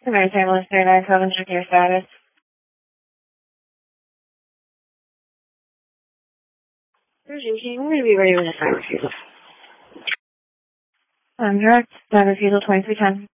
American Ambulance 397, check your status. Roger, we're going to be ready with a sign refusal. Direct, sign refusal 2310.